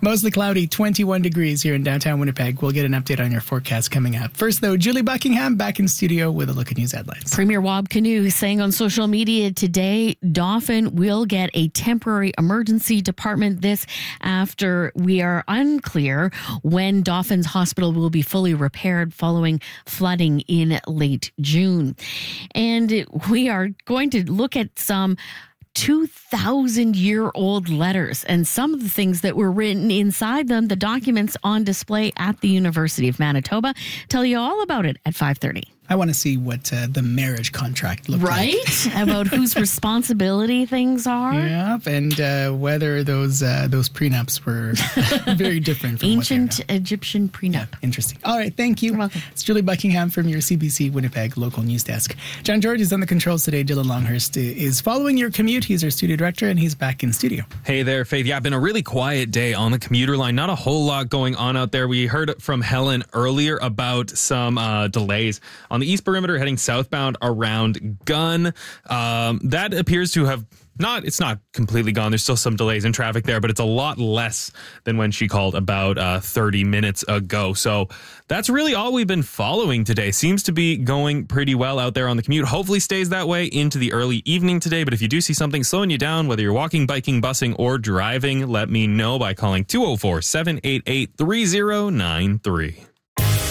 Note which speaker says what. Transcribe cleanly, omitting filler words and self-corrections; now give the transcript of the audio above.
Speaker 1: Mostly cloudy, 21 degrees here in downtown Winnipeg. We'll get an update on your forecast coming up. First, though, Julie Buckingham back in studio with a look at news headlines.
Speaker 2: Premier Wab Kinew saying on social media today, Dauphin will get a temporary emergency department. This after we are unclear when Dauphin's hospital will be fully repaired following flooding in late June. And we are going to look at some 2,000-year-old letters and some of the things that were written inside them, the documents on display at the University of Manitoba. Tell you all about it at 5:30.
Speaker 1: I want to see what the marriage contract looked like.
Speaker 2: Right? About whose responsibility things are.
Speaker 1: Yep, and whether those prenups were very different from
Speaker 2: ancient Egyptian prenup.
Speaker 1: Yeah, interesting. All right, thank you.
Speaker 2: You're welcome.
Speaker 1: It's Julie Buckingham from your CBC Winnipeg local news desk. John George is on the controls today. Dylan Longhurst is following your commute. He's our studio director, and he's back in studio.
Speaker 3: Hey there, Faith. Yeah, been a really quiet day on the commuter line. Not a whole lot going on out there. We heard from Helen earlier about some delays on the East Perimeter heading southbound around Gunn. That appears to have it's not completely gone. There's still some delays in traffic there, but it's a lot less than when she called about 30 minutes ago. So that's really all we've been following today. Seems to be going pretty well out there on the commute. Hopefully stays that way into the early evening today. But if you do see something slowing you down, whether you're walking, biking, busing, or driving, let me know by calling 204-788-3093.